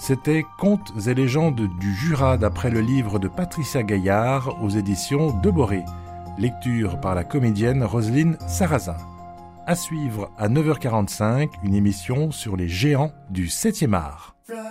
C'était Contes et légendes du Jura d'après le livre de Patricia Gaillard aux éditions Deboré. Lecture par la comédienne Roselyne Sarrazin. À suivre à 9h45, une émission sur les géants du 7e art.